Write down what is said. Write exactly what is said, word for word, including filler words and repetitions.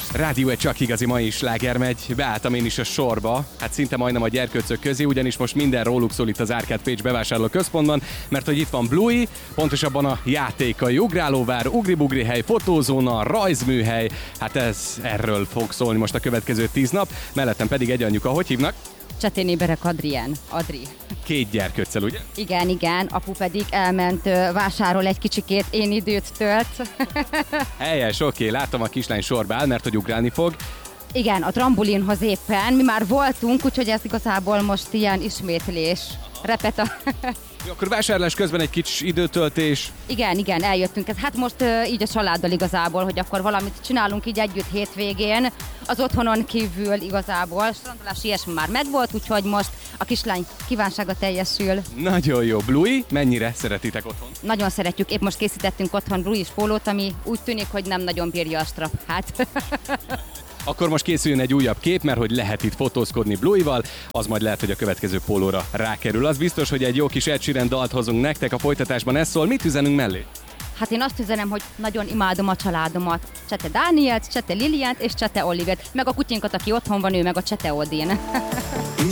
Rádió egy csak igazi mai sláger megy, beálltam én is a sorba, hát szinte majdnem a gyerkőcök közé, ugyanis most minden róluk szól itt az Árkád Pécs bevásárló központban, mert hogy itt van Bluey, pontosabban a játékai ugrálóvár, ugribugri hely, fotózóna, rajzműhely, hát ez erről fog szólni most a következő tíz nap, mellettem pedig egy anyuka, hogy hívnak? Cseténé Berek Adrien, Adri. Két gyerkőccel, ugye? Igen, igen, apu pedig elment, ö, vásárol egy kicsikét, én időt tölt. Helyes, oké, látom a kislány sorba áll, mert hogy ugrálni fog. Igen, a trambulinhoz éppen, mi már voltunk, úgyhogy ez igazából most ilyen ismétlés. Repet a... Jó, akkor vásárlás közben egy kicsi időtöltés. Igen, igen, eljöttünk. Ez, hát most uh, így a családdal igazából, hogy akkor valamit csinálunk így együtt hétvégén. Az otthonon kívül igazából strandolás ilyesmi már megvolt, úgyhogy most a kislány kívánsága teljesül. Nagyon jó. Bluey, mennyire szeretitek otthon? Nagyon szeretjük, épp most készítettünk otthon Bluey-s pólót, ami úgy tűnik, hogy nem nagyon bírja a strap. Hát... Akkor most készüljön egy újabb kép, mert hogy lehet itt fotózkodni Bluey-val, az majd lehet, hogy a következő pólóra rákerül. Az biztos, hogy egy jó kis Ed Sheeran dalt hozunk nektek, a folytatásban ez szól. Mit üzenünk mellé? Hát én azt üzenem, hogy nagyon imádom a családomat. Csete Dánielt, Csete Liliant és Csete Olivert, meg a kutyinkat, aki otthon van, ő meg a Csete Odin.